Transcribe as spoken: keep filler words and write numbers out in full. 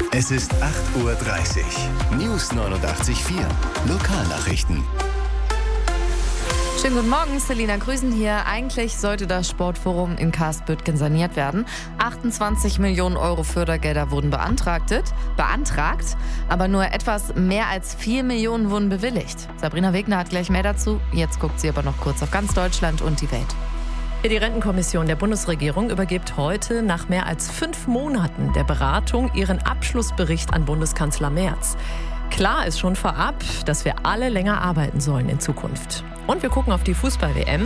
Es ist acht Uhr dreißig. News neunundachtzig Komma vier. Lokalnachrichten. Schönen guten Morgen, Selina Grüßen hier. Eigentlich sollte das Sportforum in Karstbüttgen saniert werden. achtundzwanzig Millionen Euro Fördergelder wurden beantragt, beantragt, aber nur etwas mehr als vier Millionen wurden bewilligt. Sabrina Wegner hat gleich mehr dazu. Jetzt guckt sie aber noch kurz auf ganz Deutschland und die Welt. Die Rentenkommission der Bundesregierung übergibt heute nach mehr als fünf Monaten der Beratung ihren Abschlussbericht an Bundeskanzler Merz. Klar ist schon vorab, dass wir alle länger arbeiten sollen in Zukunft. Und wir gucken auf die Fußball-W M.